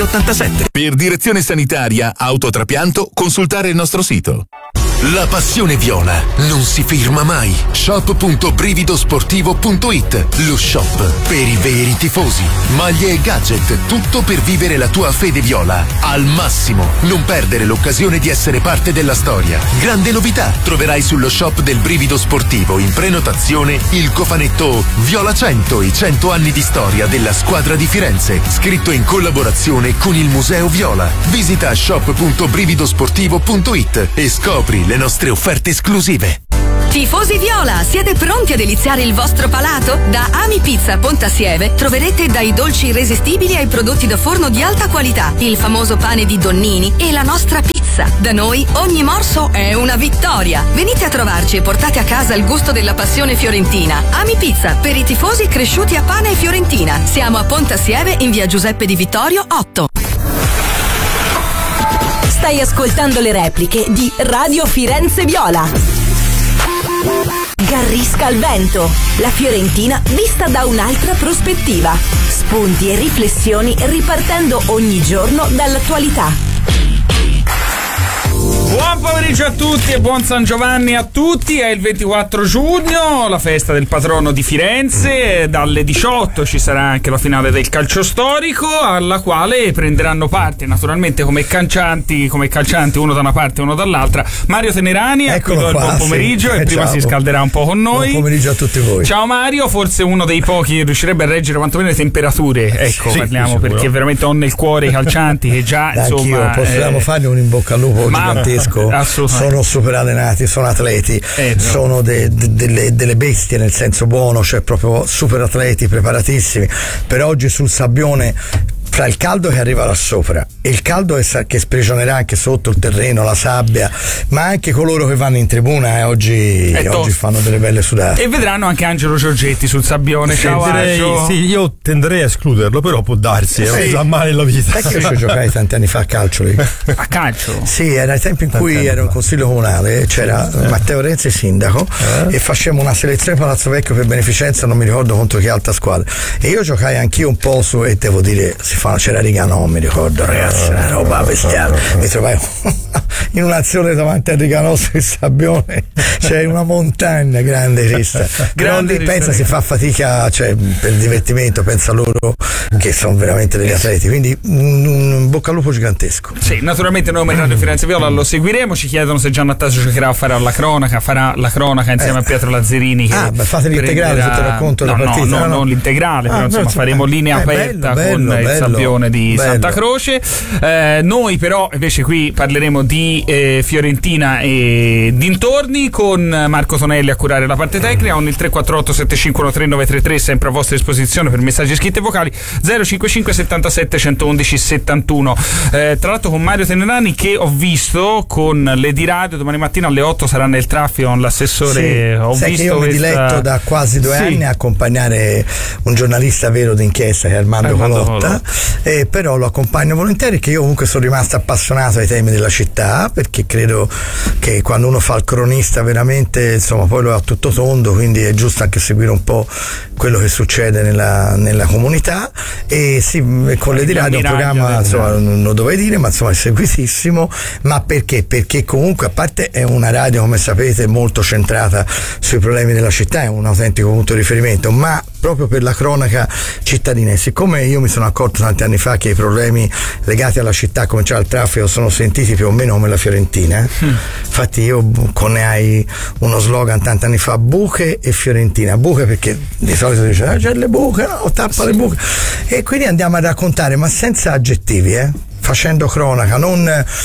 87. Per direzione sanitaria, autotrapianto, consultare il nostro sito. La passione viola non si ferma mai. shop.brividosportivo.it, lo shop per i veri tifosi. Maglie e gadget, tutto per vivere la tua fede viola al massimo. Non perdere l'occasione di essere parte della storia. Grande novità, troverai sullo shop del Brivido Sportivo in prenotazione il cofanetto Viola 100, i 100 anni di storia della squadra di Firenze, scritto in collaborazione con il Museo Viola. Visita shop.brividosportivo.it e scopri le nostre offerte esclusive. Tifosi viola, siete pronti a deliziare il vostro palato? Da Ami Pizza Pontasieve troverete dai dolci irresistibili ai prodotti da forno di alta qualità, il famoso pane di Donnini e la nostra pizza. Da noi ogni morso è una vittoria. Venite a trovarci e portate a casa il gusto della passione fiorentina. Ami Pizza, per i tifosi cresciuti a pane e fiorentina. Siamo a Pontasieve in via Giuseppe Di Vittorio 8. Stai ascoltando le repliche di Radio Firenze Viola. Garrisca al vento, la Fiorentina vista da un'altra prospettiva. Spunti e riflessioni ripartendo ogni giorno dall'attualità. Buon pomeriggio a tutti e buon San Giovanni a tutti. È il 24 giugno, la festa del patrono di Firenze. Dalle 18 ci sarà anche la finale del calcio storico, alla quale prenderanno parte naturalmente come calcianti uno da una parte e uno dall'altra Mario Tenerani. Eccolo il buon pomeriggio, e prima ciao. Si scalderà un po' con noi. Buon pomeriggio a tutti voi. Ciao Mario, forse uno dei pochi che riuscirebbe a reggere quantomeno le temperature. Ecco, sì, parliamo perché veramente ho nel cuore i calcianti che già insomma anch'io possiamo fargli un in bocca al lupo gigantesco. Sono super allenati, sono atleti, sono delle bestie nel senso buono, cioè proprio super atleti preparatissimi. Per oggi sul sabbione, fra il caldo che arriva là sopra e il caldo che sprigionerà anche sotto il terreno, la sabbia, ma anche coloro che vanno in tribuna oggi fanno delle belle sudate. E vedranno anche Angelo Giorgetti sul sabbione. Ciao Angelo. Sì, io tenderei a escluderlo, però può darsi, non sa mai nella vita. Sai che io ci giocai tanti anni fa a calcio lì. A calcio? Sì, era il tempo in cui ero in consiglio comunale, c'era Matteo Renzi sindaco e facevamo una selezione Palazzo Vecchio per beneficenza, non mi ricordo contro che altra squadra, e io giocai anch'io un po' su, e devo dire c'era Riganò, mi ricordo, ragazzi, una roba bestiale. Mi trovai in un'azione davanti a Riganò sul sabbione, c'è una montagna grande crista. Grande, pensa, si fa fatica, cioè, per divertimento, pensa loro che sono veramente degli atleti, quindi un bocca al lupo gigantesco. Sì, naturalmente noi come Radio Firenze Viola lo seguiremo. Ci chiedono se Gian Nattasio giocherà a fare farà la cronaca insieme a Pietro Lazzerini, che fate l'integrale, te racconto la partita. Non l'integrale, però insomma faremo linea aperta con il sabbione di Santa Croce. Noi però invece qui parleremo di Fiorentina e dintorni, con Marco Tonelli a curare la parte tecnica, con il 348 751 3933 sempre a vostra disposizione per messaggi scritti e vocali, 055 77 111 71. Tra l'altro con Mario Tenerani, che ho visto con l'Edi Radio domani mattina alle 8 sarà nel traffico con l'assessore. Sì. Sai che io mi diletto da quasi 2 anni a accompagnare un giornalista vero d'inchiesta che è Armando Colotta, però lo accompagno volentieri, che io comunque sono rimasto appassionato ai temi della città, perché credo che quando uno fa il cronista veramente, insomma, poi lo ha tutto tondo, quindi è giusto anche seguire un po' quello che succede nella comunità. E sì, con l'Edi Radio un programma, insomma, non lo dovevo dire, ma insomma è seguitissimo. Ma perché? Perché comunque, a parte è una radio, come sapete, molto centrata sui problemi della città, è un autentico punto di riferimento, ma proprio per la cronaca cittadina. E siccome io mi sono accorto tanti anni fa che i problemi legati alla città, come c'è il traffico, sono sentiti più o meno come la Fiorentina, infatti io coniai uno slogan tanti anni fa: buche e Fiorentina. Buche perché di solito dice c'è le buche, no, tappa le buche, e quindi andiamo a raccontare, ma senza aggettivi, facendo cronaca, non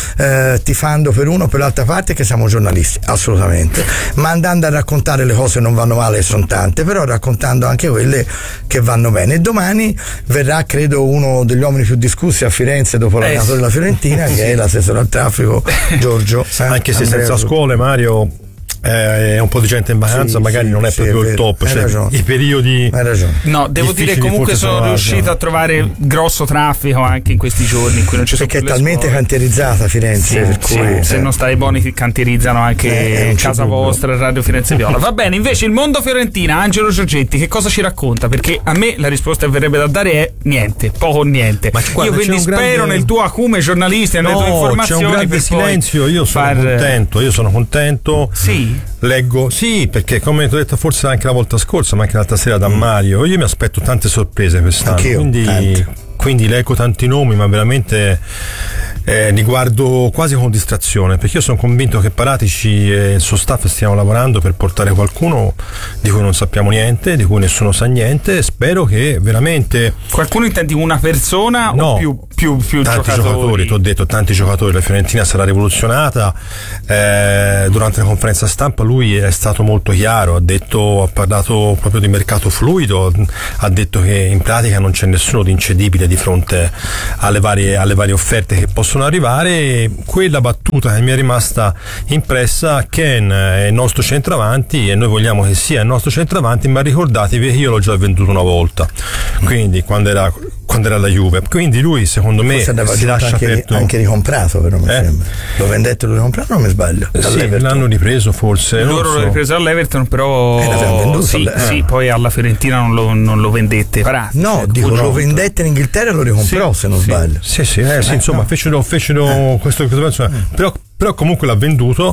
tifando per uno o per l'altra parte, che siamo giornalisti, assolutamente, ma andando a raccontare le cose che non vanno male, e sono tante, però raccontando anche quelle che vanno bene. E domani verrà, credo, uno degli uomini più discussi a Firenze dopo l'allenatore della Fiorentina, che è l'assessore al traffico Giorgio. Anche se senza scuole, Mario, è un po' di gente in vacanza, magari non è proprio il top, cioè i periodi. Hai ragione. No, devo dire comunque sono riuscito a trovare grosso traffico anche in questi giorni in cui non ci sono, perché è talmente cantierizata Firenze, per cui se non stai buoni ti cantierizzano anche casa vostra, Radio Firenze Viola. Va bene, invece il mondo Fiorentina, Angelo Giorgetti che cosa ci racconta? Perché a me la risposta che verrebbe da dare è niente, poco o niente. Ma guarda, io quindi spero nel tuo acume giornalista e nelle tue informazioni. C'è un grande silenzio, io sono contento. Sì. Leggo, sì, perché come ti ho detto forse anche la volta scorsa, ma anche l'altra sera da Mario, io mi aspetto tante sorprese quest'anno. Quindi leggo tanti nomi, ma veramente li guardo quasi con distrazione, perché io sono convinto che Paratici e il suo staff stiano lavorando per portare qualcuno di cui non sappiamo niente, di cui nessuno sa niente. Spero che veramente. Qualcuno intendi una persona o più tanti giocatori? Ti ho detto tanti giocatori. La Fiorentina sarà rivoluzionata. Durante la conferenza stampa lui è stato molto chiaro, ha parlato proprio di mercato fluido, ha detto che in pratica non c'è nessuno di incedibile di fronte alle varie offerte che possono arrivare. Quella battuta che mi è rimasta impressa: Ken è il nostro centravanti e noi vogliamo che sia il nostro centravanti, ma ricordatevi che io l'ho già venduto una volta, quindi quando era alla Juve, quindi lui secondo me si lascia anche ricomprato, però mi sembra lo vendette, lo ricomprato, non mi sbaglio, l'hanno ripreso forse, loro l'hanno ripreso all'Everton, però sì, poi alla Fiorentina non lo vendette. Lo vendette in Inghilterra e lo ricomprò, se non sbaglio. Insomma fecero questo però comunque l'ha venduto,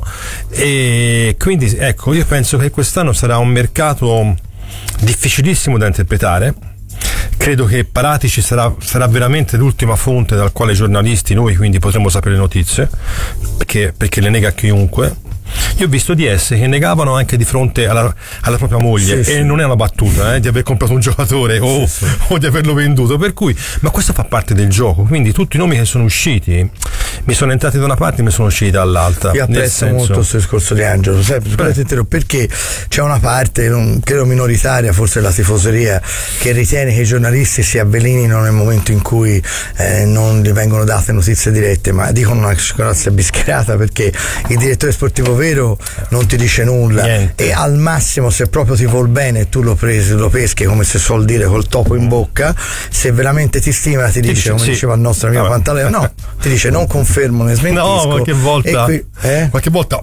e quindi ecco, io penso che quest'anno sarà un mercato difficilissimo da interpretare. Credo che Paratici sarà veramente l'ultima fonte dal quale i giornalisti, noi quindi potremo sapere le notizie, perché le nega a chiunque. Io ho visto DS che negavano anche di fronte alla propria moglie, non è una battuta di aver comprato un giocatore o di averlo venduto, per cui, ma questo fa parte del gioco, quindi tutti i nomi che sono usciti mi sono entrati da una parte e mi sono usciti dall'altra. Io apprezzo molto questo discorso di Angelo, perché c'è una parte, credo minoritaria, forse la tifoseria, che ritiene che i giornalisti si avvelenino nel momento in cui non gli vengono date notizie dirette, ma dicono una cosa bischerata, perché il direttore sportivo vero non ti dice nulla. Niente. E al massimo, se proprio ti vuol bene, tu lo peschi, come si suol dire, col topo in bocca. Se veramente ti stima, ti dice, come diceva il nostro amico Pantaleo, ti dice non confermo né smentisco. Qualche volta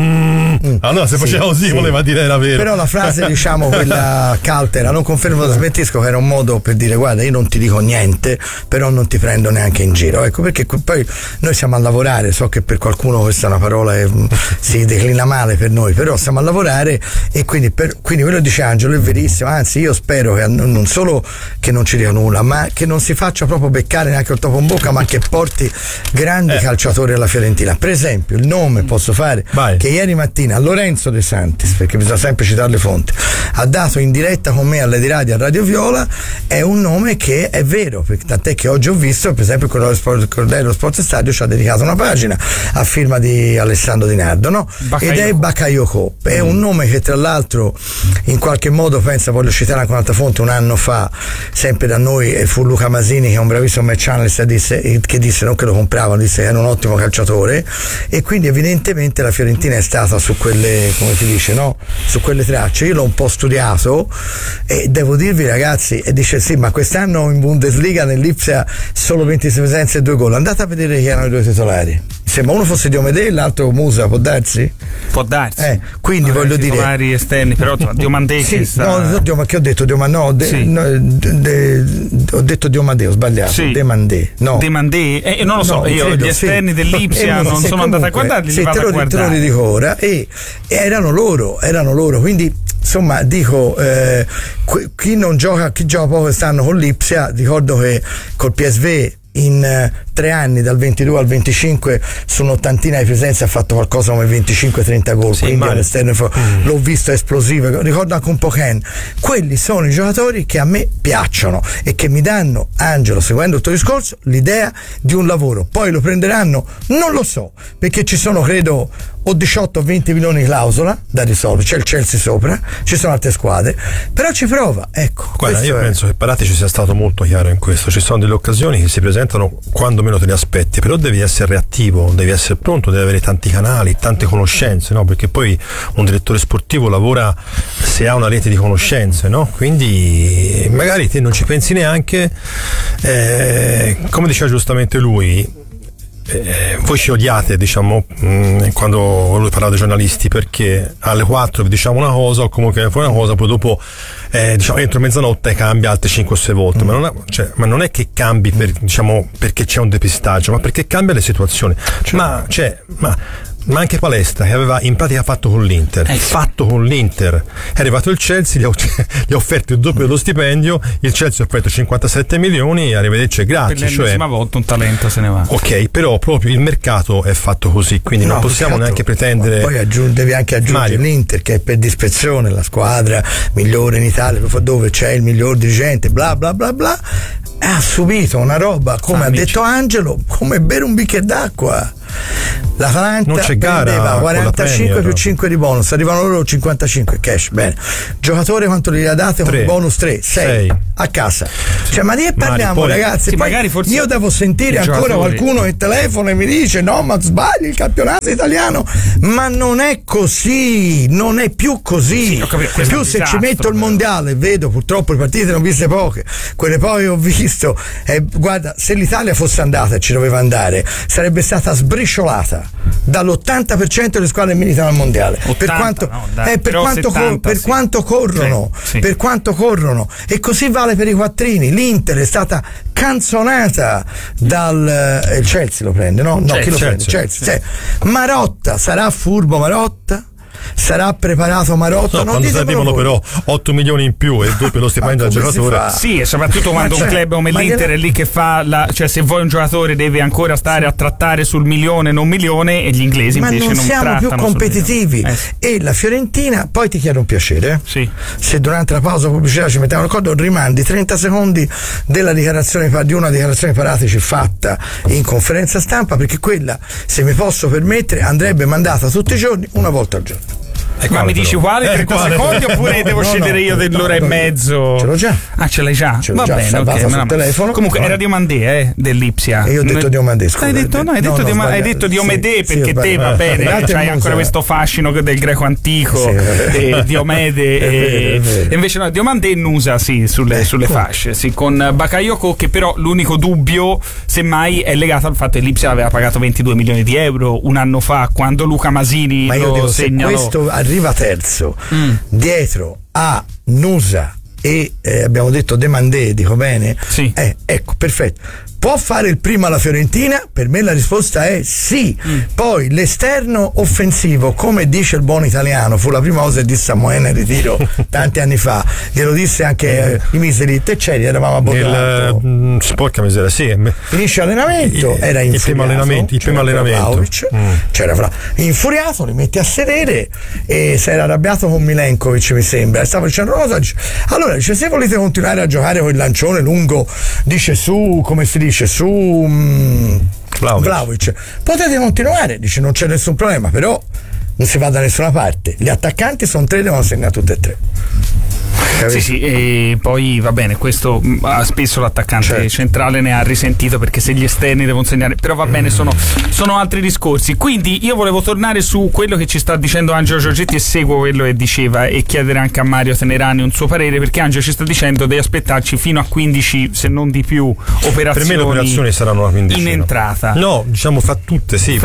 allora se faceva così voleva dire era vero. Però la frase quella caltera, non confermo né smentisco, che era un modo per dire guarda, io non ti dico niente, però non ti prendo neanche in giro, ecco, perché poi noi siamo a lavorare. So che per qualcuno questa è una parola che si declina male per noi, però stiamo a lavorare, e quindi quello dice Angelo è verissimo. Anzi, io spero che non solo che non ci dia nulla, ma che non si faccia proprio beccare neanche il topo in bocca, ma che porti grandi calciatori alla Fiorentina. Per esempio, il nome posso fare che ieri mattina Lorenzo De Santis, perché bisogna sempre citare le fonti, ha dato in diretta con me alle di radio a Radio Viola. È un nome che è vero, tant'è che oggi ho visto, per esempio, il Corriere Sport Stadio ci ha dedicato una pagina a firma di Alessandro Di Nardo, no? Ed è Bakayoko. È un nome che, tra l'altro, in qualche modo, voglio citare anche un'altra fonte, un anno fa, sempre da noi, fu Luca Masini, che è un bravissimo match analyst, che disse non che lo compravano, disse che era un ottimo calciatore, e quindi evidentemente la Fiorentina è stata su quelle, come si dice, no? Su quelle tracce. Io l'ho un po' studiato e devo dirvi, ragazzi, e dice sì, ma quest'anno in Bundesliga nell'Ipsia solo 26 presenze e 2 gol. Andate a vedere chi erano i due titolari. Sembra uno fosse Diomedè e l'altro Musa, può darsi? Può darsi. Quindi voglio dire titolari esterni, però Diomandè che ho detto ho detto Diomandè, ho sbagliato. Demandè. Demandè? Non lo so, io gli esterni dell'Ipsia non sono andato a guardarli, te lo dico ora, e erano loro, quindi insomma dico, chi gioca poco quest'anno con l'Ipsia, ricordo che col PSV in 3 anni, dal 22 al 25, su un'ottantina di presenze ha fatto qualcosa come 25-30 gol, quindi all'esterno l'ho visto esplosivo. Ricordo anche un po' Ken. Quelli sono i giocatori che a me piacciono e che mi danno, Angelo, seguendo il tuo discorso, l'idea di un lavoro. Poi lo prenderanno? Non lo so, perché ci sono, credo, o 18 o 20 milioni di clausola da risolvere, c'è il Chelsea sopra, ci sono altre squadre, però ci prova, ecco. Guarda, io penso che Paratici sia stato molto chiaro in questo. Ci sono delle occasioni che si presentano quando meno te le aspetti, però devi essere reattivo, devi essere pronto, devi avere tanti canali, tante conoscenze, no? Perché poi un direttore sportivo lavora se ha una rete di conoscenze, no? Quindi magari te non ci pensi neanche, come diceva giustamente lui. Voi ci odiate, diciamo, quando lui parlava dei giornalisti, perché alle 4 vi diciamo una cosa o comunque fuori una cosa, poi dopo diciamo entro mezzanotte cambia altre 5 o 6 volte, ma non è che cambi perché c'è un depistaggio, ma perché cambia le situazioni. Ma anche Palestra, che aveva in pratica fatto con l'Inter, è arrivato il Chelsea, gli ha offerto il doppio dello stipendio, il Chelsea ha offerto 57 milioni, arrivederci e grazie. Per l'ennesima volta un talento se ne va. Ok, però proprio il mercato è fatto così, quindi non possiamo neanche pretendere. Poi devi anche aggiungere l'Inter, che è per dispezione la squadra migliore in Italia, dove c'è il miglior dirigente, bla bla bla bla, ha subito una roba, come ha detto Angelo, come bere un bicchiere d'acqua. L'Atalanta prendeva 45 più 5 di bonus, arrivano loro 55 cash, bene. Giocatore quanto gli ha dato con bonus 3, 6 a casa. Cioè, ma di che parliamo, poi, ragazzi? Sì, magari forse io devo sentire ancora qualcuno che telefona e mi dice no, ma sbagli il campionato italiano, ma non è così, non è più così. Sì, più se ci metto il mondiale, vedo purtroppo le partite ne ho viste poche, quelle poi ho visto, guarda, se l'Italia fosse andata e ci doveva andare, sarebbe stata sbriciolata dall'80% delle squadre che militano al mondiale. 80, per quanto corrono, sì. Per quanto corrono, e così vale per i quattrini. L'Inter è stata canzonata dal Chelsea, lo prende, no? No, chi lo prende? Chelsea. Marotta, sarà furbo Marotta? Sarà preparato Marotta? No, quando arrivano però 8 milioni in più e doppio lo stipendio al giocatore. Sì, e soprattutto quando un club come l'Inter è lì che fa cioè se vuoi un giocatore deve ancora stare a trattare sul milione, non milione, e gli inglesi invece non siamo più competitivi. E la Fiorentina, poi ti chiedo un piacere, sì. Se durante la pausa pubblicitaria ci mettiamo d'accordo, rimandi 30 secondi della dichiarazione di una dichiarazione Paratici fatta in conferenza stampa, perché quella, se mi posso permettere, andrebbe mandata tutti i giorni, una volta al giorno. Ma mi dici quale? 30 secondi oppure devo scendere io dell'ora e mezzo? Ce l'ho già. Ah, ce l'hai già? Va bene, ok. Sul telefono. Comunque era Diomandé, dell'Ipsia. E io ho detto Diomandé, scusa. Hai detto Diomede, perché te va bene, c'hai ancora questo fascino del greco antico, Diomede, e invece no, Diomandé e Nusa, sì, sulle fasce, sì, con Bakayoko, che però l'unico dubbio, semmai, è legato al fatto che l'Ipsia aveva pagato 22 milioni di euro un anno fa, quando Luca Masini lo segnalò. Questo arriva terzo dietro a Nusa e abbiamo detto Demandé, dico bene? Sì. Ecco, perfetto. Può fare il primo alla Fiorentina? Per me la risposta è sì. Poi l'esterno offensivo, come dice il buon italiano, fu la prima cosa che disse a Moena in ritiro tanti anni fa, glielo disse anche i miseri, te c'eri, eravamo a Borgato. Sporca miseria, sì. Finisce allenamento, era infuriato. Il primo allenamento. C'era infuriato, li metti a sedere e si era arrabbiato con Milenkovic, mi sembra, stava dicendo allora dice, se volete continuare a giocare con il lancione lungo, dice su, come si dice, su Vlahovic, potete continuare, dice, non c'è nessun problema, però non si va da nessuna parte, gli attaccanti sono 3, devono segnare tutte e 3. Sì, e poi va bene, questo spesso l'attaccante centrale ne ha risentito, perché se gli esterni devono segnare, però va bene, sono altri discorsi. Quindi io volevo tornare su quello che ci sta dicendo Angelo Giorgetti, e seguo quello che diceva, e chiedere anche a Mario Tenerani un suo parere, perché Angelo ci sta dicendo devi aspettarci fino a 15, se non di più, operazioni. Per me le operazioni saranno una quindicina in entrata. No, diciamo fra tutte, sì.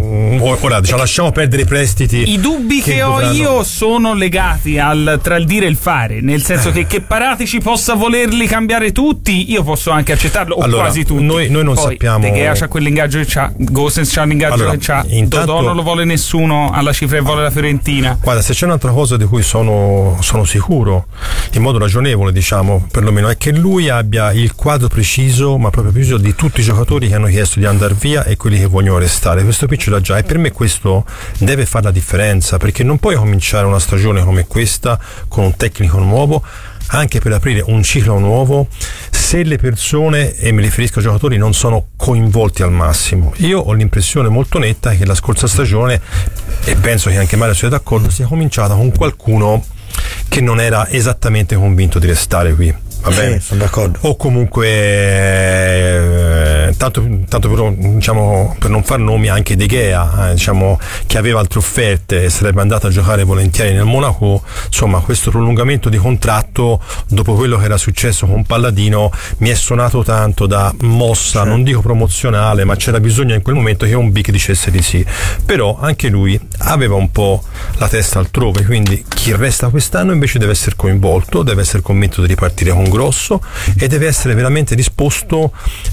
Ora diciamo, lasciamo perdere i prestiti. I dubbi che ho io sono legati tra il dire e il fare, nel senso che Paratici possa volerli cambiare tutti, io posso anche accettarlo, o quasi tutti. Noi non sappiamo. De Gea c'ha quell'ingaggio che c'ha, Gosens c'ha l'ingaggio che c'ha, Dodò non lo vuole nessuno alla cifra che vuole la Fiorentina. Guarda, se c'è un'altra cosa di cui sono sicuro, in modo ragionevole, diciamo, perlomeno, è che lui abbia il quadro preciso, ma proprio preciso, di tutti i giocatori che hanno chiesto di andare via e quelli che vogliono restare. Questo piccio l'ha già, e per me questo deve fare la differenza, perché non puoi cominciare una stagione come questa con un tecnico nuovo anche per aprire un ciclo nuovo, se le persone, e mi riferisco ai giocatori, non sono coinvolti al massimo. Io ho l'impressione molto netta che la scorsa stagione, e penso che anche Mario sia d'accordo, sia cominciata con qualcuno che non era esattamente convinto di restare qui. Va bene? Sono d'accordo. O comunque tanto per, diciamo, per non far nomi, anche De Gea, diciamo, che aveva altre offerte e sarebbe andato a giocare volentieri nel Monaco. Insomma, questo prolungamento di contratto, dopo quello che era successo con Palladino, mi è suonato tanto da mossa, non dico promozionale, ma c'era bisogno in quel momento che un big dicesse di sì. Però anche lui aveva un po' la testa altrove, quindi chi resta quest'anno invece deve essere coinvolto, deve essere convinto di ripartire con grosso e deve essere veramente disposto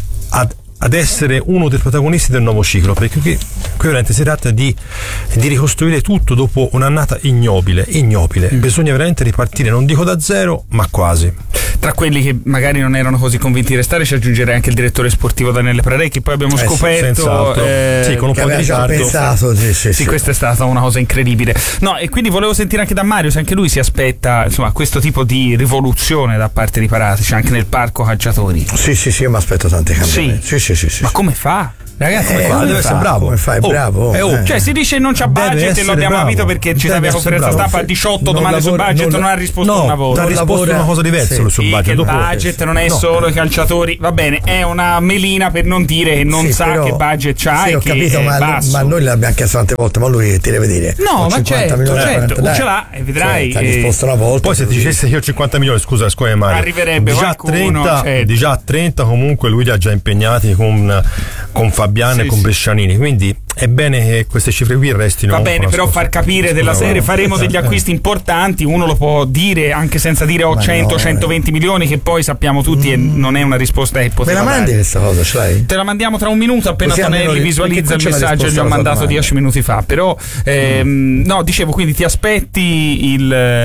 ad essere uno dei protagonisti del nuovo ciclo, perché qui veramente si tratta di ricostruire tutto dopo un'annata ignobile. Bisogna veramente ripartire, non dico da zero, ma quasi. Tra quelli che magari non erano così convinti di restare ci aggiungerei anche il direttore sportivo Daniele Prarè, che poi abbiamo scoperto sì, con un po' di ritardo. Pensato, sì, questa è stata una cosa incredibile. No, e quindi volevo sentire anche da Mario se anche lui si aspetta, insomma, questo tipo di rivoluzione da parte di Paratici anche nel parco calciatori. Sì, io mi aspetto tanti cambiamenti. Sì. Ma come fa? Ragazzi, deve essere bravo. Come fai? Bravo. Cioè, si dice non c'ha budget e lo abbiamo capito perché ci aveva conferenza stampa a 18 domande sul budget, non ha risposto una volta. Ha risposto una cosa diversa sul budget. Che il budget non è solo i calciatori, va bene, è una melina per non dire che non sa che budget c'ha. Sì, e ho capito, ma noi l'abbiamo chiesto tante volte, ma lui ti deve dire. No, ma certo, ce l'ha e vedrai. Ha risposto una volta. Poi se ti dicesse che io ho 50 milioni, scusa Mario, arriverebbe qualcuno. Di già 30 comunque lui li ha già impegnati con Fabiano e con Brescianini, quindi è bene che queste cifre qui restino. Va bene, però far capire della serie faremo degli acquisti importanti, uno lo può dire anche senza dire 100-120 milioni, che poi sappiamo tutti e non è una risposta che poteva dare. Me la mandi questa cosa, ce l'hai? Te la mandiamo tra un minuto, appena Tonelli visualizza il messaggio che gli ho mandato 10 minuti fa. Però no, dicevo, quindi ti aspetti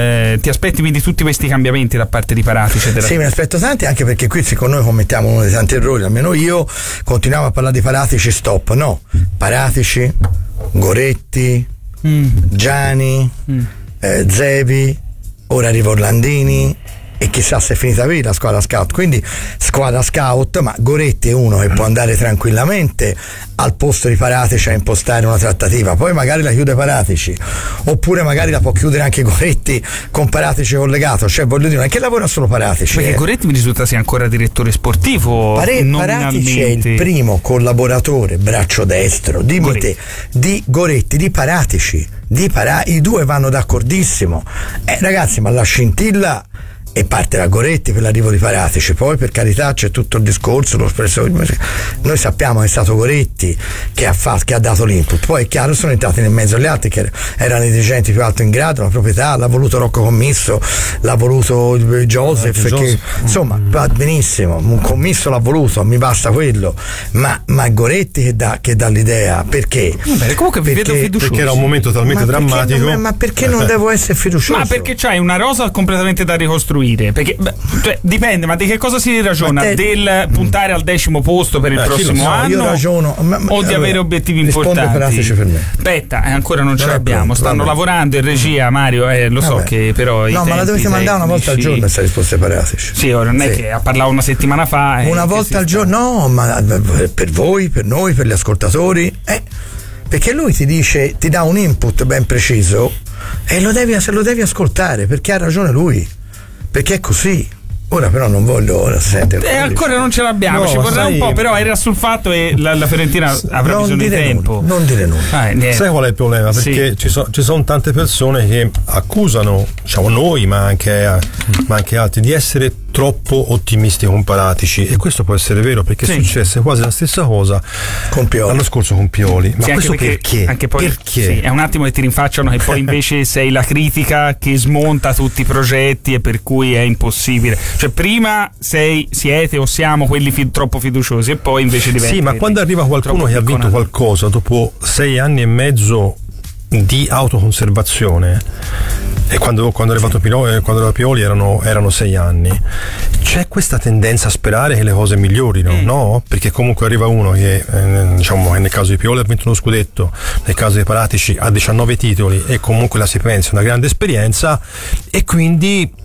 quindi tutti questi cambiamenti da parte di Paratici? Sì, me ne aspetto tanti, anche perché qui secondo noi commettiamo uno dei tanti errori, almeno io continuiamo a parlare di Paratici, stop, no, Paratici, Goretti, Gianni, Zevi, ora arriva Orlandini e chissà se è finita qui la squadra scout. Quindi squadra scout, ma Goretti è uno che può andare tranquillamente al posto di Paratici a impostare una trattativa, poi magari la chiude Paratici, oppure magari la può chiudere anche Goretti con Paratici collegato. Cioè, voglio dire, non è che lavora solo Paratici, perché Goretti mi risulta sia ancora direttore sportivo. Paratici è il primo collaboratore, braccio destro di Goretti, di Paratici, i due vanno d'accordissimo. Ragazzi, ma la scintilla e parte da Goretti per l'arrivo di Paratici, poi per carità c'è tutto il discorso, noi sappiamo che è stato Goretti che ha dato l'input, poi è chiaro sono entrati nel mezzo gli altri che erano i dirigenti più alto in grado, la proprietà, l'ha voluto Rocco Commisso, l'ha voluto Joseph, che insomma va benissimo, un commisso l'ha voluto, mi basta quello, ma Goretti che dà l'idea, perché? Comunque vi vedo fiducioso, perché era un momento talmente drammatico. Ma perché non devo essere fiducioso? Ma perché c'hai una rosa completamente da ricostruire, perché dipende, ma di che cosa si ragiona? Del puntare al 10° posto per il prossimo anno? Io ragiono, o di avere obiettivi importanti? Per me. Aspetta, ancora non ce l'abbiamo, stanno lavorando in regia, Mario, lo so che però no, ma la dovete mandare una volta al giorno questa risposta ai Paratici. Sì, ora non è che ha parlato una settimana fa. Una volta al giorno? No, ma per voi, per noi, per gli ascoltatori, perché lui ti dà un input ben preciso e lo devi ascoltare, perché ha ragione lui, perché è così. Ora però non voglio, ora si sente ancora non ce l'abbiamo, ci vorrà un po', però era sul fatto e la Fiorentina avrà bisogno di tempo. Non dire nulla. Sai qual è il problema? Perché ci sono tante persone che accusano, diciamo noi, ma anche altri, di essere troppo ottimisti con Paratici, e questo può essere vero, perché è successa quasi la stessa cosa con Pioli l'anno scorso con Pioli. Ma questo perché? Anche poi perché? È un attimo che ti rinfacciano che poi invece sei la critica che smonta tutti i progetti e per cui è impossibile. Cioè prima siete o siamo quelli troppo fiduciosi e poi invesse diventa. Sì, ma quando arriva qualcuno che ha vinto qualcosa dopo 6 anni e mezzo di autoconservazione, e quando è arrivato Pioli erano 6 anni, c'è questa tendenza a sperare che le cose migliorino, no? Perché comunque arriva uno che diciamo nel caso di Pioli ha vinto uno scudetto, nel caso di Paratici ha 19 titoli e comunque la si pensa una grande esperienza, e quindi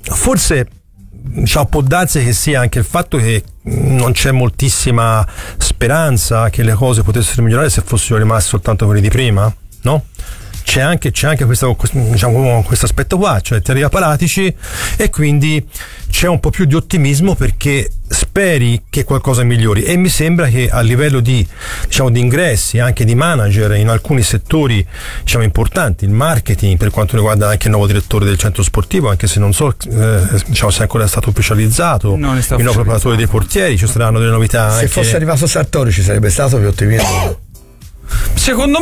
forse può darsi che sia anche il fatto che non c'è moltissima speranza che le cose potessero migliorare se fossero rimasti soltanto quelli di prima, no? C'è anche questo aspetto qua, cioè ti arriva Paratici e quindi c'è un po' più di ottimismo perché speri che qualcosa migliori, e mi sembra che a livello di ingressi, anche di manager in alcuni settori importanti, il marketing, per quanto riguarda anche il nuovo direttore del centro sportivo, anche se non so se ancora è stato ufficializzato, il nuovo preparatore dei portieri, ci saranno delle novità. Se fosse arrivato Sartori ci sarebbe stato più ottimismo. Secondo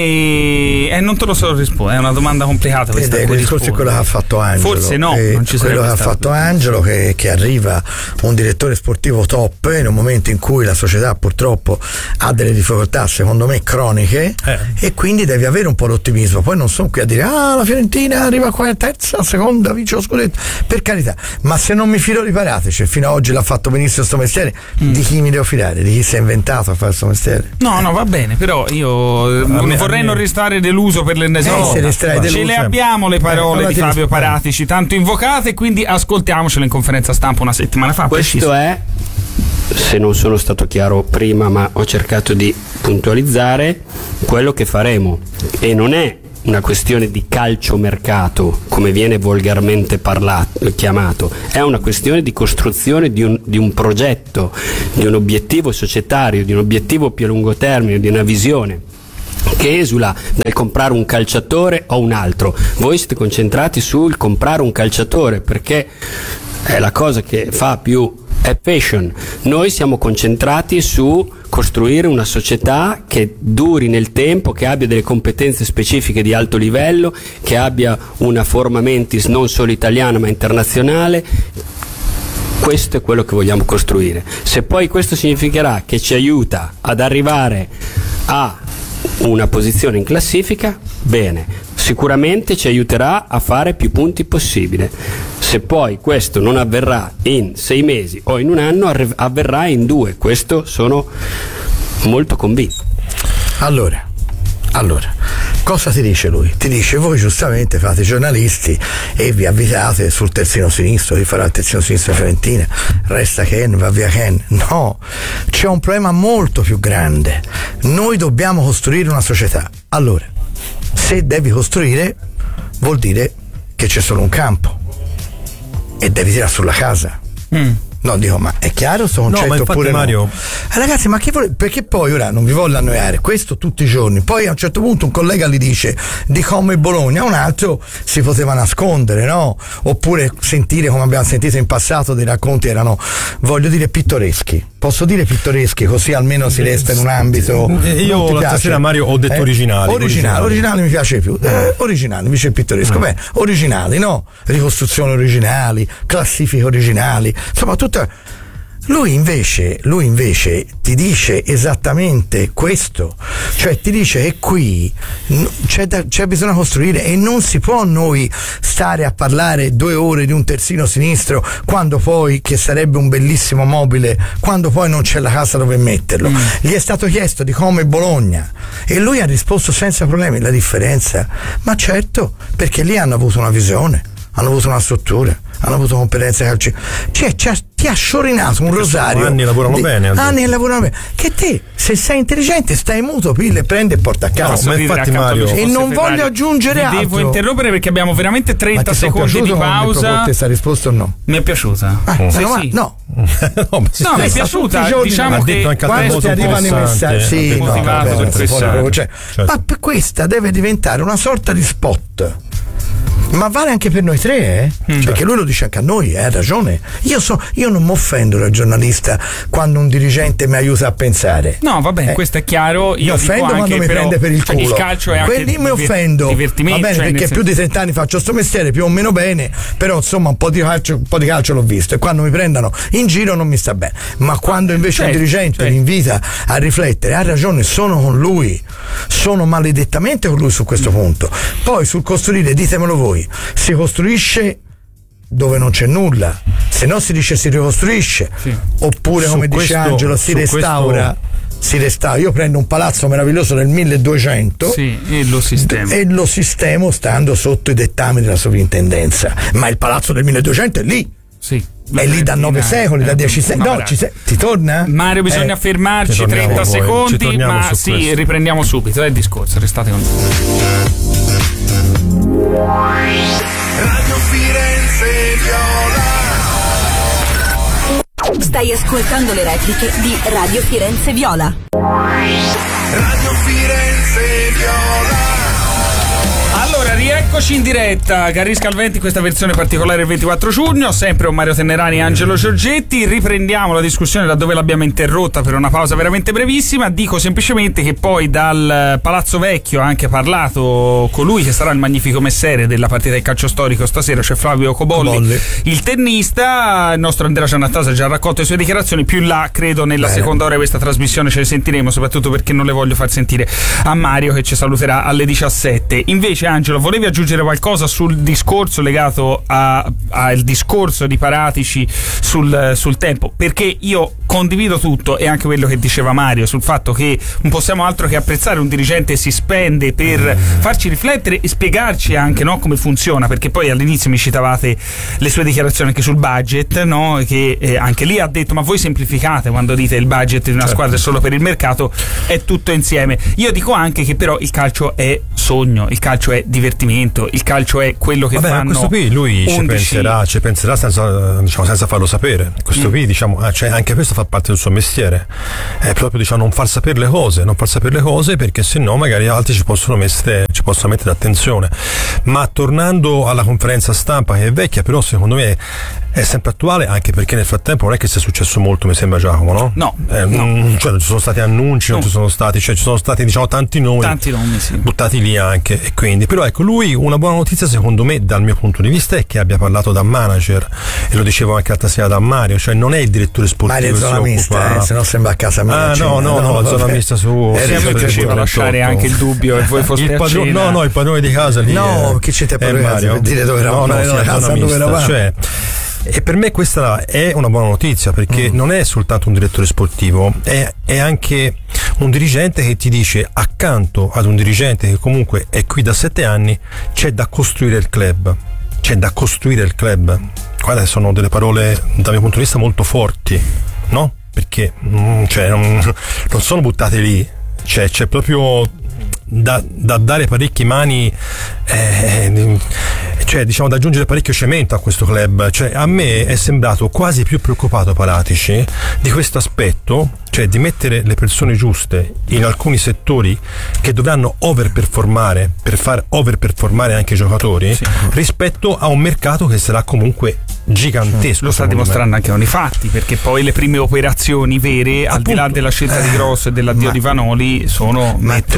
me non te lo so rispondere, è una domanda complicata questa. Il discorso è quello che ha fatto Angelo. Forse no, non ci quello che ha fatto Angelo, che arriva un direttore sportivo top in un momento in cui la società purtroppo ha delle difficoltà secondo me croniche, e quindi devi avere un po' d'ottimismo. Poi non sono qui a dire la Fiorentina arriva qua terza, seconda, vince lo scudetto, per carità, ma se non mi fido di Paratici, fino ad oggi l'ha fatto benissimo sto mestiere, di chi mi devo fidare? Di chi si è inventato a fare sto mestiere? No, va bene, però io vorrei non restare deluso per l'ennesima volta. Ce le abbiamo le parole di Fabio Paratici tanto invocate, quindi ascoltiamocele in conferenza stampa una settimana fa. Questo è, se non sono stato chiaro prima ma ho cercato di puntualizzare, quello che faremo, e non è una questione di calciomercato come viene volgarmente chiamato, è una questione di costruzione di un progetto, di un obiettivo societario, di un obiettivo più a lungo termine, di una visione che esula dal comprare un calciatore o un altro. Voi siete concentrati sul comprare un calciatore perché è la cosa che fa più, è fashion. Noi siamo concentrati su costruire una società che duri nel tempo, che abbia delle competenze specifiche di alto livello, che abbia una forma mentis non solo italiana ma internazionale. Questo è quello che vogliamo costruire. Se poi questo significherà che ci aiuta ad arrivare a una posizione in classifica, bene, sicuramente ci aiuterà a fare più punti possibile. Se poi questo non avverrà in 6 mesi o in un anno, avverrà in 2. Questo sono molto convinto. Allora, cosa ti dice lui? Ti dice: voi giustamente fate i giornalisti e vi avvitate sul terzino sinistro, chi farà il terzino sinistro di Fiorentina, resta Ken, va via Ken. No, c'è un problema molto più grande. Noi dobbiamo costruire una società. Allora, se devi costruire, vuol dire che c'è solo un campo e devi tirare sulla casa. No, dico, ma è chiaro sto concetto? No, ma infatti, oppure Mario, no? Ragazzi, ma che perché poi ora non vi voglio annoiare, questo tutti i giorni, poi a un certo punto un collega gli dice di Como e Bologna, un altro si poteva nascondere, no? Oppure sentire, come abbiamo sentito in passato, dei racconti erano, voglio dire, pittoreschi. Posso dire pittoreschi, così almeno si resta in un ambito. Io l'altra sera, Mario, ho detto originali. Originali mi piace più. Originali, invece pittoresco. Beh, originali, no? Ricostruzioni originali, classifiche originali, insomma tutta. Lui invece ti dice esattamente questo, cioè ti dice che qui c'è bisogno costruire, e non si può noi stare a parlare 2 ore di un terzino sinistro quando poi, che sarebbe un bellissimo mobile, quando poi non c'è la casa dove metterlo. Gli è stato chiesto di Como e Bologna e lui ha risposto senza problemi. La differenza? Ma certo, perché lì hanno avuto una visione, hanno avuto una struttura, hanno avuto competenze calcio. Cioè ti ha sciorinato un rosario. Anni lavorano bene. Che te, se sei intelligente, stai muto, pille, prende e porta a casa. Ma infatti, Mario, e non voglio aggiungere altro. Devo interrompere perché abbiamo veramente 30 secondi di pausa. Questa risposta o no? Mi è piaciuta? Sì. No, mi è piaciuta. Diciamo che quando ti arrivano i messaggi, ma questa deve diventare una sorta di spot. Ma vale anche per noi tre, perché lui lo dice anche a noi, ha ragione. Io non mi offendo da giornalista quando un dirigente mi aiuta a pensare. No, va bene, questo è chiaro. Io mi offendo quando mi prende per il culo. Il calcio è anche quelli mi offendo. Va bene, cioè, perché più di 30 anni faccio sto mestiere, più o meno bene, però insomma un po' di calcio l'ho visto, e quando mi prendono in giro non mi sta bene. Ma quando invece un dirigente mi invita a riflettere, ha ragione, sono con lui, sono maledettamente con lui su questo punto. Poi sul costruire, ditemelo voi, si costruisce dove non c'è nulla, se no si dice si ricostruisce, oppure come dice Angelo si restaura si resta. Io prendo un palazzo meraviglioso del 1200 e lo sistemo stando sotto i dettami della sovrintendenza, ma il palazzo del 1200 è lì. È lì da 9 secoli, da 10 secoli. Ti torna? Mario, bisogna fermarci 30 secondi, ma riprendiamo subito il discorso. Restate con noi. Radio Firenze Viola. Stai ascoltando le repliche di Radio Firenze Viola. Radio Firenze Viola. Allora, rieccoci in diretta, Carri Scalventi, questa versione particolare del 24 giugno, sempre con Mario Tennerani e Angelo Giorgetti. Riprendiamo la discussione da dove l'abbiamo interrotta per una pausa veramente brevissima. Dico semplicemente che poi dal Palazzo Vecchio ha anche parlato colui che sarà il magnifico messere della partita di calcio storico stasera, cioè Flavio Cobolli, il tennista. Il nostro Andrea Ciannattasa ha già raccolto le sue dichiarazioni, più là credo nella seconda ora di questa trasmissione ce le sentiremo, soprattutto perché non le voglio far sentire a Mario che ci saluterà alle 17. Invece Angelo, volevi aggiungere qualcosa sul discorso legato al discorso di Paratici sul tempo? Perché io condivido tutto, e anche quello che diceva Mario sul fatto che non possiamo altro che apprezzare un dirigente si spende per farci riflettere e spiegarci anche, no, come funziona, perché poi all'inizio mi citavate le sue dichiarazioni anche sul budget, no, che anche lì ha detto ma voi semplificate quando dite il budget di una squadra è solo per il mercato, è tutto insieme. Io dico anche che però il calcio è sogno, il calcio è divertimento, il calcio è quello che fanno. Questo qui lui 11... ci penserà senza farlo sapere. Questo qui anche questo fa parte del suo mestiere, è proprio non far sapere le cose perché sennò magari altri ci possono mettere attenzione. Ma tornando alla conferenza stampa, che è vecchia però secondo me è sempre attuale, anche perché nel frattempo non è che sia successo molto, mi sembra, Giacomo, no? No. Non ci sono stati annunci, non ci sono stati, ci sono stati tanti nomi sì, buttati lì anche, e quindi però ecco, lui, una buona notizia secondo me dal mio punto di vista è che abbia parlato da manager, e lo dicevo anche l'altra sera da Mario, cioè non è il direttore sportivo. Mario è zona mista, se no sembra a casa mia. No, zona mista su. Mi piaceva lasciare anche il dubbio e voi foste a cena. il padrone di casa lì. No, chi ci te Mario? Per dire dove eravamo? Cioè, e per me questa è una buona notizia, perché non è soltanto un direttore sportivo, è anche un dirigente che ti dice, accanto ad un dirigente che comunque è qui da 7 anni, c'è da costruire il club. Guarda, sono delle parole dal mio punto di vista molto forti, no? Perché non sono buttate lì, c'è proprio da dare parecchie mani, da aggiungere parecchio cemento a questo club. Cioè, a me è sembrato quasi più preoccupato Paratici di questo aspetto, cioè di mettere le persone giuste in alcuni settori che dovranno overperformare per far overperformare anche i giocatori, rispetto a un mercato che sarà comunque gigantesco. Lo sta dimostrando anche con i fatti, perché poi le prime operazioni vere, al di là della scelta di Grosso e dell'addio di Vanoli, sono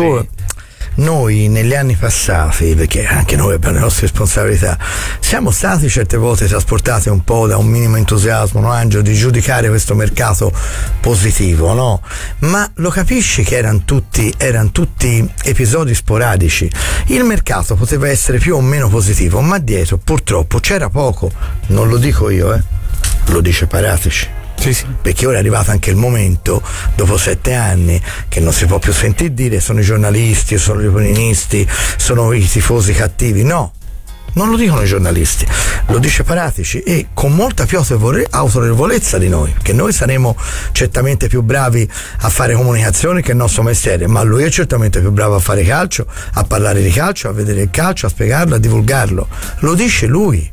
noi negli anni passati, perché anche noi abbiamo le nostre responsabilità, siamo stati certe volte trasportati un po' da un minimo entusiasmo, no, Angelo, di giudicare questo mercato positivo, no? Ma lo capisci che erano tutti episodi sporadici. Il mercato poteva essere più o meno positivo, ma dietro purtroppo c'era poco. Non lo dico io, lo dice Paratici. Sì. Perché ora è arrivato anche il momento, dopo 7 anni, che non si può più sentir dire sono i giornalisti, sono gli opinionisti, sono i tifosi cattivi. No, non lo dicono i giornalisti, lo dice Paratici, e con molta più autorevolezza di noi, che noi saremo certamente più bravi a fare comunicazione che il nostro mestiere, ma lui è certamente più bravo a fare calcio, a parlare di calcio, a vedere il calcio, a spiegarlo, a divulgarlo. Lo dice lui,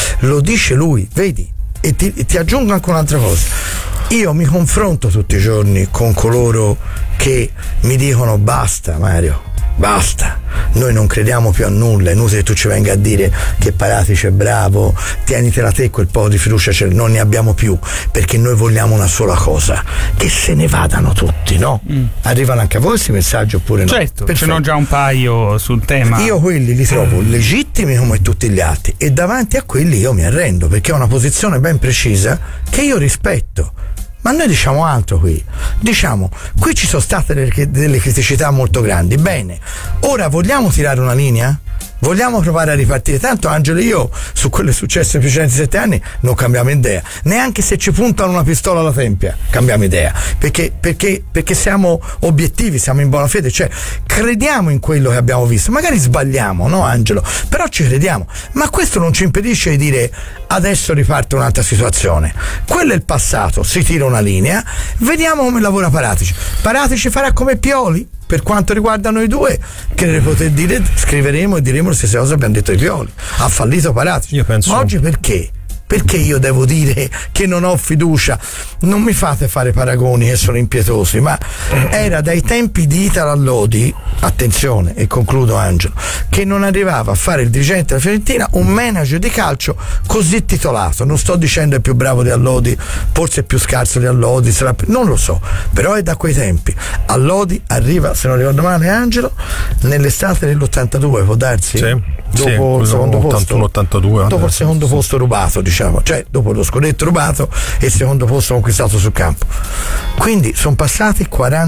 vedi. E ti aggiungo anche un'altra cosa. Io mi confronto tutti i giorni con coloro che mi dicono basta Mario, basta, noi non crediamo più a nulla, è inutile che tu ci venga a dire che Paratici è bravo, tienitela te quel po' di fiducia, non ne abbiamo più, perché noi vogliamo una sola cosa, che se ne vadano tutti, no? Arrivano anche a voi questi messaggi oppure no? Certo, ce n'ho già un paio sul tema. Io quelli li trovo legittimi come tutti gli altri, e davanti a quelli io mi arrendo, perché è una posizione ben precisa che io rispetto. Ma noi diciamo altro qui. Diciamo, qui ci sono state delle criticità molto grandi. Bene, ora vogliamo tirare una linea? vogliamo provare a ripartire. Tanto Angelo e io su quello che è successo nei precedenti 7 anni non cambiamo idea, neanche se ci puntano una pistola alla tempia cambiamo idea, perché siamo obiettivi, siamo in buona fede, cioè crediamo in quello che abbiamo visto, magari sbagliamo, no Angelo? Però ci crediamo, ma questo non ci impedisce di dire adesso riparte un'altra situazione, quello è il passato, si tira una linea, vediamo come lavora Paratici farà come Pioli. Per quanto riguarda noi due, che poter dire, scriveremo e diremo le stesse cose che abbiamo detto ai Pioli. Ha fallito Paratici. Io penso... Ma oggi perché? Perché io devo dire che non ho fiducia? Non mi fate fare paragoni che sono impietosi, ma era dai tempi di Italo Lodi, attenzione, e concludo Angelo, che non arrivava a fare il dirigente della Fiorentina un manager di calcio così titolato. Non sto dicendo è più bravo di Allodi, forse è più scarso di Allodi, non lo so, però è da quei tempi. Allodi arriva, se non ricordo male Angelo, nell'estate dell'82, può darsi? Sì. Dopo il secondo 81, posto 82, dopo il secondo posto rubato, diciamo, cioè dopo lo scudetto rubato e il secondo posto conquistato sul campo. Quindi sono passati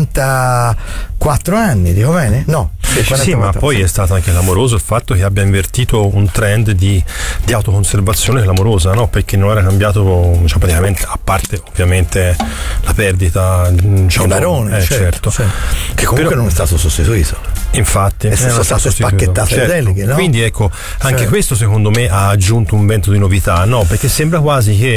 44 anni, dico bene? No, sì, ma poi è stato anche clamoroso il fatto che abbia invertito un trend di autoconservazione clamorosa, no? Perché non era cambiato, diciamo, praticamente, a parte ovviamente la perdita, diciamo, Barone, certo. Che comunque non è stato sostituito. Infatti è stato spacchettato, certo. Deleghe, no? Quindi ecco, anche questo secondo me ha aggiunto un vento di novità, no? Perché sembra quasi che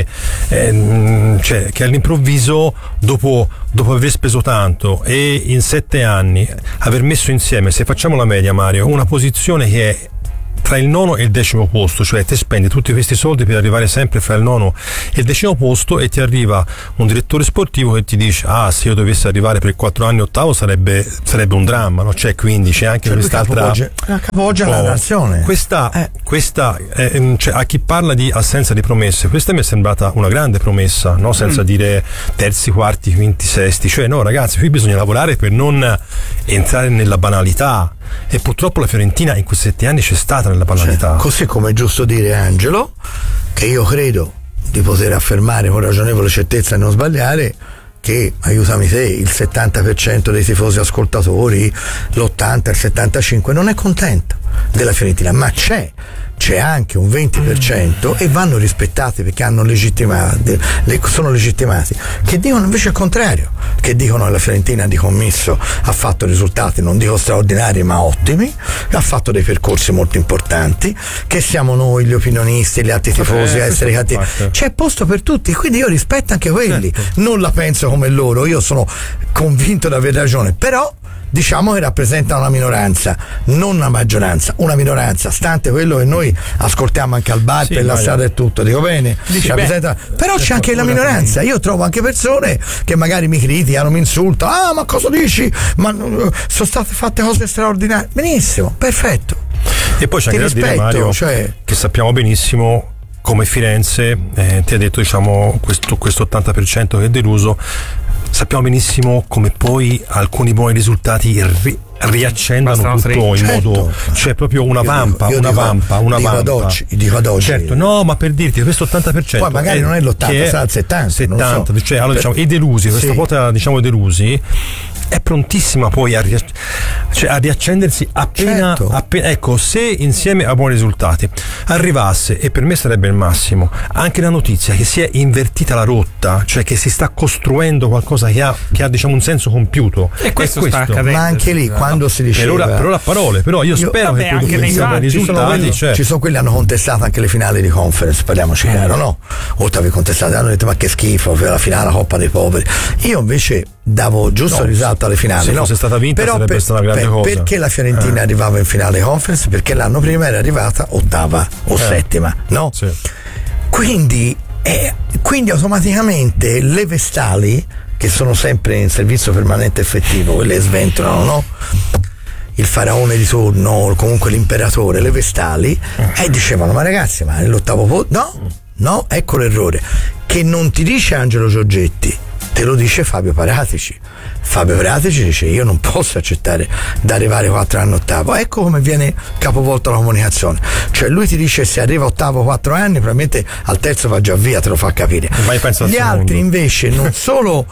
che all'improvviso dopo aver speso tanto e in 7 anni aver messo insieme, se facciamo la media Mario, una posizione che è tra il 9° e il 10° posto, cioè te spendi tutti questi soldi per arrivare sempre fra il 9° e il 10° posto e ti arriva un direttore sportivo che ti dice se io dovessi arrivare per 4 anni 8° sarebbe un dramma, no? Cioè, quindi c'è anche quest'altra capoggia la nazione. Questa cioè, a chi parla di assenza di promesse, questa mi è sembrata una grande promessa, no? Senza dire terzi, quarti, quinti, sesti, cioè no ragazzi, qui bisogna lavorare per non entrare nella banalità. E purtroppo la Fiorentina in questi 7 anni c'è stata nella banalità. Così come è giusto dire Angelo, che io credo di poter affermare con ragionevole certezza e non sbagliare, che, aiutami te, il 70% dei tifosi ascoltatori, l'80, il 75% non è contento della Fiorentina, ma c'è anche un 20% e vanno rispettati perché sono legittimati, che dicono invece il contrario, che dicono che la Fiorentina di commisso ha fatto risultati, non dico straordinari ma ottimi, ha fatto dei percorsi molto importanti, che siamo noi gli opinionisti, gli altri tifosi a essere cattivi, c'è posto per tutti, quindi io rispetto anche quelli, non la penso come loro, io sono convinto di aver ragione, però diciamo che rappresenta una minoranza, non una maggioranza, una minoranza, stante quello che noi ascoltiamo anche al bar per la strada e tutto, dico bene, però c'è anche la minoranza, io trovo anche persone che magari mi criticano, mi insultano, ma cosa dici? Ma sono state fatte cose straordinarie, benissimo, perfetto. E poi c'è anche da dire, Mario, che sappiamo benissimo come Firenze ti ha detto, diciamo, questo 80% che è deluso. Sappiamo benissimo come poi alcuni buoni risultati riaccendano tutto in modo, cioè proprio una vampa. Dico ad oggi. Certo, no, ma per dirti questo 80%. Poi magari non è l'80, sarà il 70. Cioè, allora diciamo, i delusi, questa quota diciamo delusi è prontissima poi a riaccendersi appena, ecco, se insieme a buoni risultati arrivasse, e per me sarebbe il massimo, anche la notizia che si è invertita la rotta, cioè che si sta costruendo qualcosa che ha diciamo un senso compiuto, e questo sta accadendo. Ma anche lì quando si diceva per ora a parole, però io spero che anche nei risultati ci sono quelli che hanno contestato anche le finali di conference, parliamoci chiaro, no? Oltre a aver contestato hanno detto ma che schifo per la finale, la Coppa dei Poveri. Io invece davo giusto risalto alle finali, se fosse stata vinta però sarebbe stata una grande cosa. Perché la Fiorentina arrivava in finale conference? Perché l'anno prima era arrivata ottava o settima, no? Sì. Quindi automaticamente le vestali, che sono sempre in servizio permanente effettivo, quelle sventolano, no? Il faraone di turno, o comunque l'imperatore, le vestali, e dicevano ma ragazzi, ma nell'8° posto no, ecco l'errore, che non ti dice Angelo Giorgetti, te lo dice Fabio Paratici. Fabio Paratici dice io non posso accettare di arrivare 4 anni 8°. Ecco come viene capovolta la comunicazione, cioè lui ti dice se arriva 8° 4 anni probabilmente al terzo va già via, te lo fa capire. Gli altri invece non solo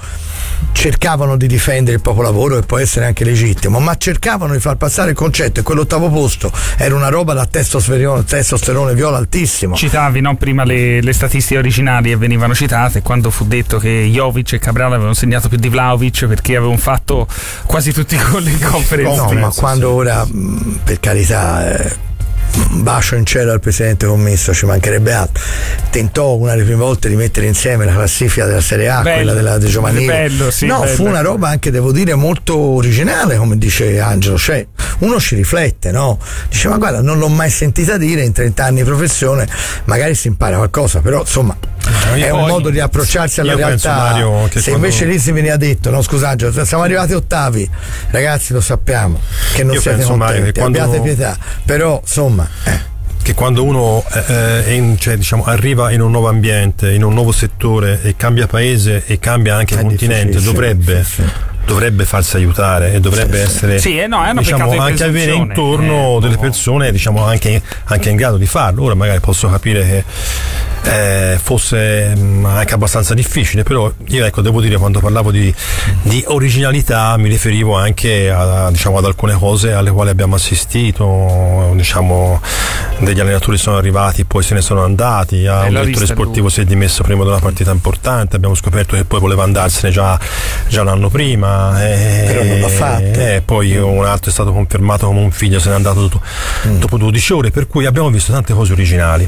cercavano di difendere il popolavoro, che può essere anche legittimo, ma cercavano di far passare il concetto, e quell'ottavo posto era una roba da testosterone viola altissimo. Citavi, no, prima le statistiche originali e venivano citate quando fu detto che Jovic e Cabral avevano segnato più di Vlahovic perché avevano fatto quasi tutti i gol in conference. No, ma quando ora, per carità, un bacio in cielo al presidente commesso, ci mancherebbe altro, tentò una delle prime volte di mettere insieme la classifica della Serie A, bello, quella della De giovanile, sì, no, bello. Fu una roba anche, devo dire, molto originale, come dice Angelo, cioè uno ci riflette, no? Dice, ma guarda, non l'ho mai sentita dire, in 30 anni di professione magari si impara qualcosa, però insomma è un modo di approcciarsi alla realtà. Mario, se invece lì si veniva detto, no, scusa Angelo, siamo arrivati ottavi, ragazzi, lo sappiamo che non siete contenti, abbiate pietà, però insomma che quando uno arriva in un nuovo ambiente, in un nuovo settore e cambia paese e cambia anche continente, dovrebbe farsi aiutare e dovrebbe essere anche avere intorno delle persone anche in grado di farlo. Ora magari posso capire che fosse anche abbastanza difficile, però io devo dire, quando parlavo di originalità mi riferivo anche ad alcune cose alle quali abbiamo assistito, degli allenatori sono arrivati, poi se ne sono andati, un direttore sportivo si è dimesso prima di una partita importante, abbiamo scoperto che poi voleva andarsene già un anno prima, però non l'ha fatto, poi un altro è stato confermato come un figlio, se n'è andato dopo 12 ore, per cui abbiamo visto tante cose originali.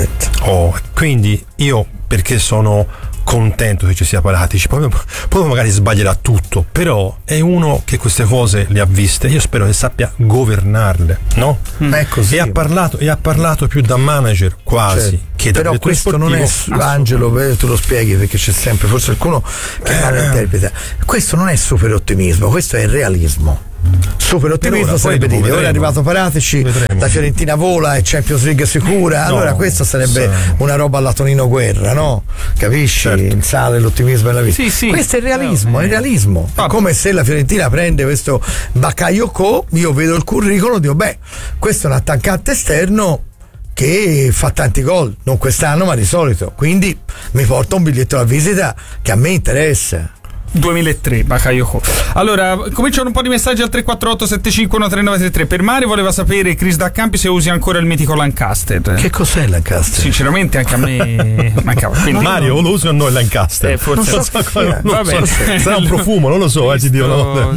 Quindi io, perché sono contento che ci sia Paratici, poi magari sbaglierà tutto, però è uno che queste cose le ha viste, io spero che sappia governarle, no? È così. E ha parlato più da manager quasi che da però questo sportivo. Non è, Angelo, tu lo spieghi, perché c'è sempre forse qualcuno che malinterpreta, questo non è super ottimismo, questo è realismo. Super ottimismo sarebbe dire ora è arrivato Paratici, la Fiorentina vola e Champions League sicura, allora questo sarebbe una roba alla Tonino Guerra, no? Capisci? Certo. Sale l'ottimismo nella vita. Sì. Questo è il realismo, è realismo. È come se la Fiorentina prende questo Bakayoko, io vedo il curriculum, dico questo è un attaccante esterno che fa tanti gol, non quest'anno ma di solito, quindi mi porta un biglietto da visita che a me interessa. 2003 Bakayoko. Allora, cominciano un po' di messaggi al 348 75 3933. Per Mario voleva sapere, Chris da Campi, se usi ancora il mitico Lancaster. Che cos'è il Lancaster? Sinceramente anche a me mancava. Mario lo usa o no il Lancaster? Forse sarà un profumo, non lo so, ti dico. No,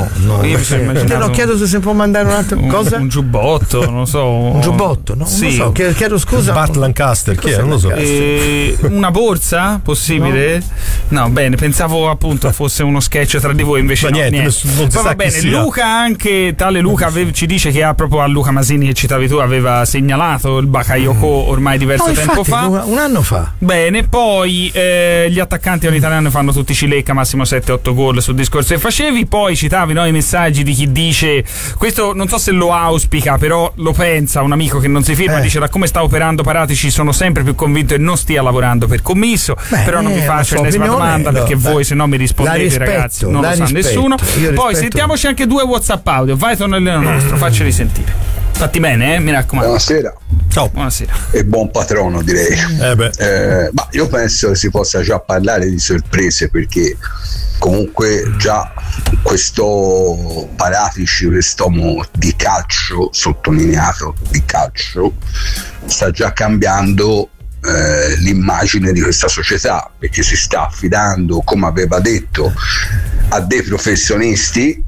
io chiedo se si può mandare un'altra cosa. Un giubbotto, non lo so. Un giubbotto? No, non lo so, chiedo scusa. Bart Lancaster, chi è? Non lo so. Una borsa? Possibile? No, bene, pensavo appunto fosse uno sketch tra di voi, invece niente. Non si sa va bene. Luca, anche tale Luca ci dice che proprio a Luca Masini, che citavi tu, aveva segnalato il Bakayoko ormai diverso tempo fa, un anno fa. Bene, poi gli attaccanti all'italiano fanno tutti cilecca, massimo 7-8 gol sul discorso che facevi. Poi citavi i messaggi di chi dice, questo non so se lo auspica, però lo pensa, un amico che non si firma, dice: da come sta operando Paratici sono sempre più convinto che non stia lavorando per commisso. Però non vi faccio l'ennesima domanda, perché voi se no mi rispondete, ragazzi, non lo sa nessuno. Poi sentiamoci anche 2 WhatsApp audio. Vai, Tonellino nostro, facceli sentire. Fatti bene, mi raccomando. Buonasera. Ciao. Buonasera. E buon patrono, direi. Ma io penso che si possa già parlare di sorprese, perché comunque già questo Paratici, quest'uomo di calcio, sottolineato di calcio, sta già cambiando l'immagine di questa società, perché si sta affidando, come aveva detto, a dei professionisti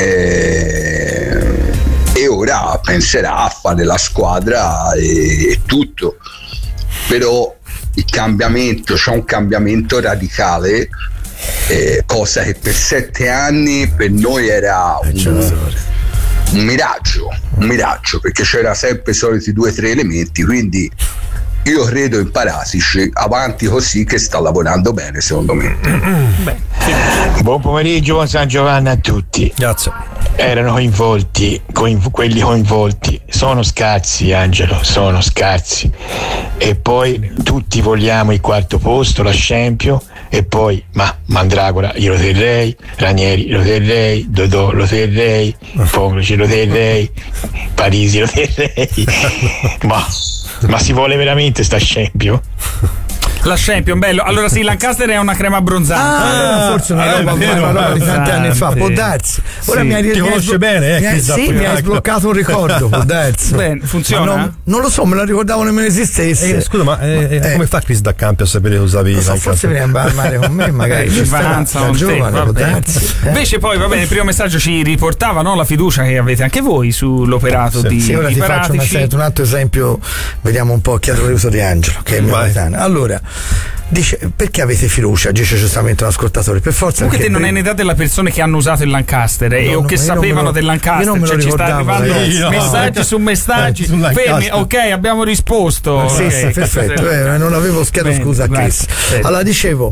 e ora penserà a fare la squadra e tutto. Però il cambiamento, c'è un cambiamento radicale, cosa che per 7 anni per noi era un miraggio, perché c'era sempre i soliti 2-3 elementi, quindi io credo in Paratici, avanti così, che sta lavorando bene, secondo me. Buon pomeriggio, buon San Giovanni a tutti. Grazie. Erano coinvolti, quelli coinvolti sono scarsi, Angelo, sono scarsi, e poi tutti vogliamo il 4º posto, la Champions, e poi Mandragora io lo terrei, Ranieri lo terrei, Dodò lo terrei, Foglici lo terrei, Parisi lo terrei. Ma si vuole veramente sta Champions? La Champion, bello. Allora sì, Lancaster è una crema abbronzante. Forse una roba di tanti anni fa, può darsi. Ora ti conosce bene, mi hai sbloccato un ricordo, può darsi. Bene, funziona? Non lo so, me la ricordavo nemmeno esistesse. Scusa, ma come fa Chris Daccampi a sapere che usavi Lancaster? Forse viene a mare con me, magari giovane, può darsi. Invece poi, va bene, il primo messaggio ci riportava, no, la fiducia che avete anche voi sull'operato di ora ti faccio un altro esempio, vediamo un po' chi ha l'uso di Angelo, che è il mio coetaneo. Allora, dice, perché avete fiducia? Dice giustamente un ascoltatore, per forza. Comunque te non hai un'età delle persone che hanno usato il Lancaster o che sapevano del Lancaster, cioè ci sta arrivando messaggi su messaggi. Fermi, ok, abbiamo risposto. Sì, perfetto, non avevo chiesto scusa a Chris. Allora dicevo,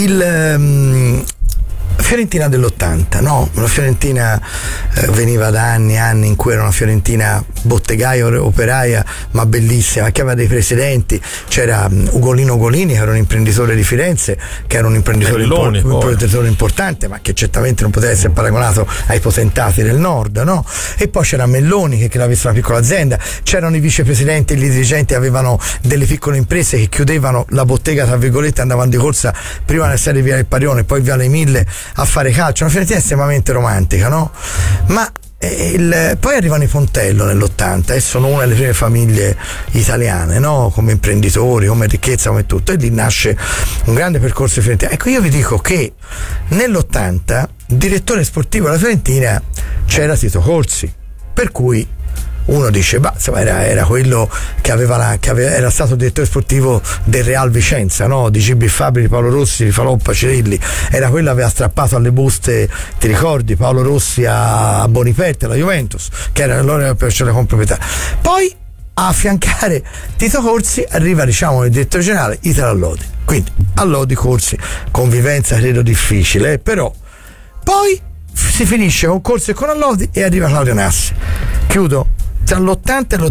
Fiorentina dell'80, no? Una Fiorentina veniva da anni in cui era una Fiorentina bottegaia, operaia, ma bellissima, che aveva dei presidenti. C'era Ugolino Golini, che era un imprenditore di Firenze, che era un imprenditore importante, ma che certamente non poteva essere paragonato ai potentati del nord, no? E poi c'era Melloni, che aveva visto una piccola azienda. C'erano i vicepresidenti e i dirigenti, avevano delle piccole imprese che chiudevano la bottega, tra virgolette, andavano di corsa prima nel serie via del Parione, poi via le Mille a fare calcio. Una Fiorentina estremamente romantica, no? Ma poi arrivano i Pontello nell'80 e sono una delle prime famiglie italiane, no? Come imprenditori, come ricchezza, come tutto, e lì nasce un grande percorso di Fiorentina. Ecco, io vi dico che nell'80 direttore sportivo della Fiorentina c'era Tito Corsi, per cui uno dice, era quello che era stato direttore sportivo del Real Vicenza, no? Di Gibbi Fabri, di Paolo Rossi, di Faloppa, Cirilli. Era quello che aveva strappato alle buste, ti ricordi, Paolo Rossi a Boniperti, alla Juventus, che era allora per la comproprietà. Poi a affiancare Tito Corsi arriva, diciamo, il direttore generale Italo Allodi. Quindi Allodi, Corsi, convivenza credo difficile, però poi si finisce con Corsi e con Allodi e arriva Claudio Nassi. Chiudo. Tra l'80 e l'80